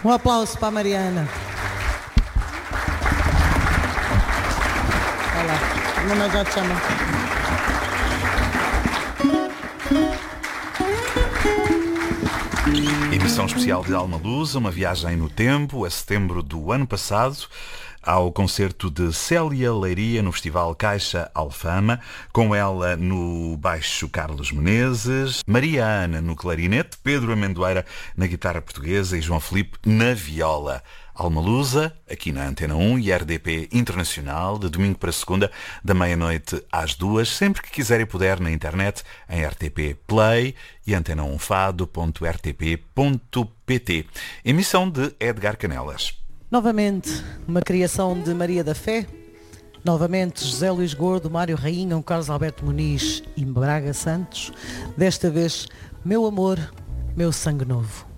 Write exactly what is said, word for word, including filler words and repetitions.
Um aplauso para a Mariana. Olha lá, a mamãe já te chama. Edição especial de Alma Luz, uma viagem no tempo, a setembro do ano passado, ao concerto de Célia Leiria no Festival Caixa Alfama, com ela no baixo Carlos Menezes, Maria Ana no clarinete, Pedro Amendoeira na guitarra portuguesa e João Filipe na viola. Alma Lusa, aqui na Antena um e R D P Internacional, de domingo para segunda, da meia-noite às duas, sempre que quiser e puder na internet, em R T P Play e antena um fado ponto r t p ponto p t. Emissão de Edgar Canelas. Novamente, uma criação de Maria da Fé. Novamente, José Luís Gordo, Mário Rainha, Carlos Alberto Muniz e Braga Santos. Desta vez, Meu Amor, Meu Sangue Novo.